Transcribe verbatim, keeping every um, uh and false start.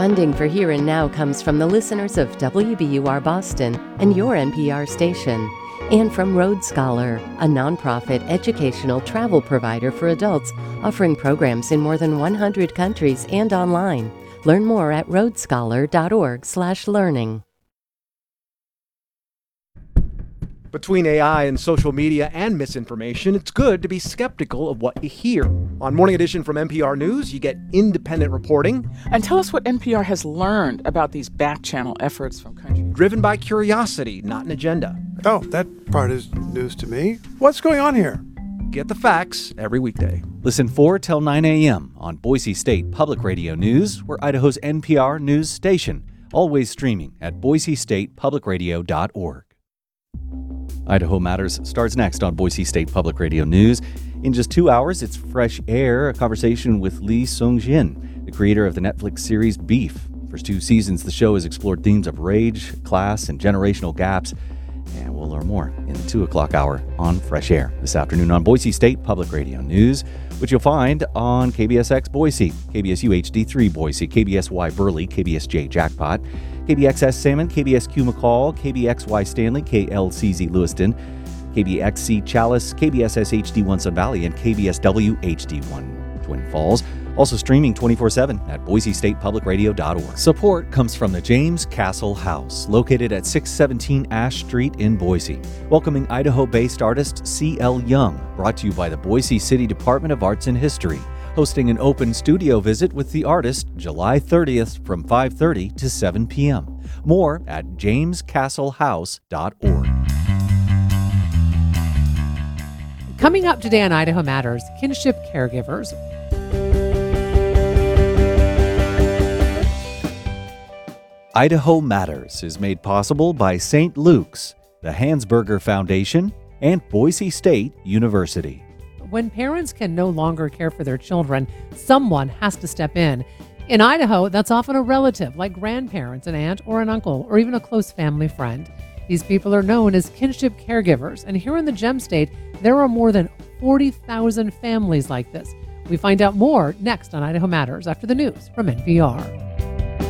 Funding for Here and Now comes from the listeners of W B U R Boston and your N P R station, and from Road Scholar, a nonprofit educational travel provider for adults offering programs in more than one hundred countries and online. Learn more at road scholar dot org slash learning. Between A I and social media and misinformation, it's good to be skeptical of what you hear. On Morning Edition from N P R News, you get independent reporting. And tell us what N P R has learned about these back-channel efforts from countries. Driven by curiosity, not an agenda. Oh, that part is news to me. What's going on here? Get the facts every weekday. Listen four till nine a.m. on Boise State Public Radio News, we're Idaho's N P R news station. Always streaming at boise state public radio dot org. Idaho Matters starts next on Boise State Public Radio News. In just two hours, it's Fresh Air, a conversation with Lee Sung-jin, the creator of the Netflix series Beef. For two seasons, the show has explored themes of rage, class, and generational gaps. And we'll learn more in the two o'clock hour on Fresh Air this afternoon on Boise State Public Radio News, which you'll find on K B S X Boise, K B S U H D three Boise, K B S Y Burley, K B S J Jackpot, K B X S Salmon, K B S Q McCall, K B X Y Stanley, K L C Z Lewiston, K B X C Chalice, K B S S H D one Sun Valley, and K B S W H D one Twin Falls. Also streaming twenty-four seven at boise state public radio dot org. Support comes from the James Castle House, located at six seventeen Ash Street in Boise. Welcoming Idaho-based artist C L Young, brought to you by the Boise City Department of Arts and History. Hosting an open studio visit with the artist July thirtieth from five thirty to seven p.m. More at james castle house dot org. Coming up today on Idaho Matters, kinship caregivers. Idaho Matters is made possible by Saint Luke's, the Hansberger Foundation, and Boise State University. When parents can no longer care for their children, someone has to step in. In Idaho, that's often a relative, like grandparents, an aunt, or an uncle, or even a close family friend. These people are known as kinship caregivers, and here in the Gem State, there are more than forty thousand families like this. We find out more next on Idaho Matters after the news from N P R.